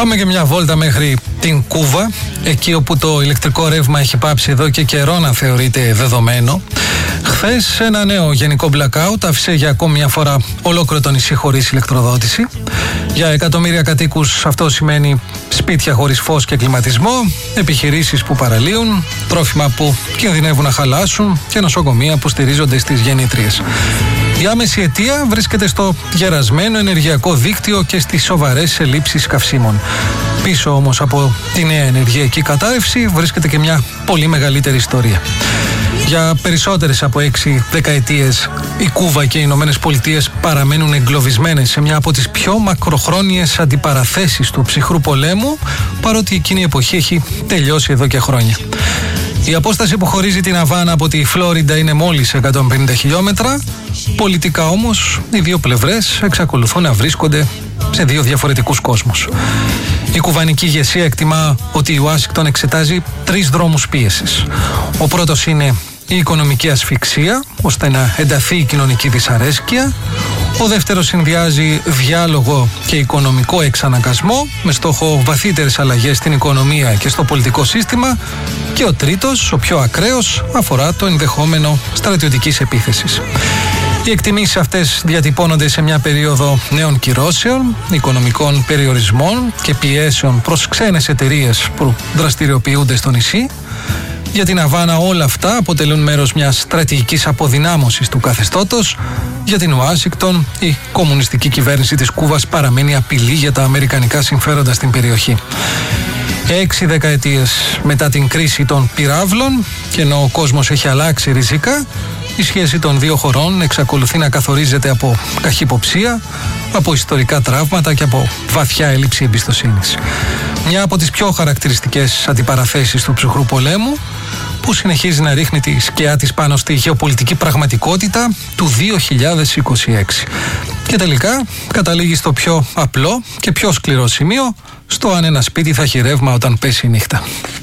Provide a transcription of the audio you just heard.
Πάμε και μια βόλτα μέχρι την Κούβα, εκεί όπου το ηλεκτρικό ρεύμα έχει πάψει εδώ και καιρό να θεωρείται δεδομένο. Χθες ένα νέο γενικό blackout άφησε για ακόμη μια φορά ολόκληρο το νησί χωρίς ηλεκτροδότηση. Για εκατομμύρια κατοίκους αυτό σημαίνει σπίτια χωρίς φως και κλιματισμό, επιχειρήσεις που παραλύουν, τρόφιμα που κινδυνεύουν να χαλάσουν και νοσοκομεία που στηρίζονται στις γεννήτριες. Η άμεση αιτία βρίσκεται στο γερασμένο ενεργειακό δίκτυο και στις σοβαρές ελλείψεις καυσίμων. Πίσω όμως από τη νέα ενεργειακή κατάρρευση βρίσκεται και μια πολύ μεγαλύτερη ιστορία. Για περισσότερες από 6 δεκαετίες η Κούβα και οι Ηνωμένες Πολιτείες παραμένουν εγκλωβισμένες σε μια από τις πιο μακροχρόνιες αντιπαραθέσεις του ψυχρού πολέμου, παρότι εκείνη η εποχή έχει τελειώσει εδώ και χρόνια. Η απόσταση που χωρίζει την Αβάνα από τη Φλόριντα είναι μόλις 150 χιλιόμετρα. Πολιτικά όμως οι δύο πλευρές εξακολουθούν να βρίσκονται σε δύο διαφορετικούς κόσμους. Η κουβανική ηγεσία εκτιμά ότι η Ουάσιγκτον εξετάζει 3 δρόμους πίεσης. Ο πρώτος είναι η οικονομική ασφυξία, ώστε να ενταθεί η κοινωνική δυσαρέσκεια. Ο δεύτερος συνδυάζει διάλογο και οικονομικό εξαναγκασμό με στόχο βαθύτερες αλλαγές στην οικονομία και στο πολιτικό σύστημα. Και ο τρίτος, ο πιο ακραίος, αφορά το ενδεχόμενο στρατιωτικής επίθεσης. Οι εκτιμήσεις αυτές διατυπώνονται σε μια περίοδο νέων κυρώσεων, οικονομικών περιορισμών και πιέσεων προς ξένες εταιρείες που δραστηριοποιούνται στο νησί. Για την Αβάνα όλα αυτά αποτελούν μέρος μιας στρατηγικής αποδυνάμωσης του καθεστώτος. Για την Ουάσιγκτον η κομμουνιστική κυβέρνηση της Κούβας παραμένει απειλή για τα αμερικανικά συμφέροντα στην περιοχή. 6 δεκαετίες μετά την κρίση των πυράβλων και ενώ ο κόσμος έχει αλλάξει ριζικά, η σχέση των δύο χωρών εξακολουθεί να καθορίζεται από καχυποψία, από ιστορικά τραύματα και από βαθιά έλλειψη εμπιστοσύνης. Μια από τις πιο χαρακτηριστικές αντιπαραθέσεις του ψυχρού πολέμου, που συνεχίζει να ρίχνει τη σκιά της πάνω στη γεωπολιτική πραγματικότητα του 2026. Και τελικά καταλήγει στο πιο απλό και πιο σκληρό σημείο, στο αν ένα σπίτι θα έχει ρεύμα όταν πέσει η νύχτα.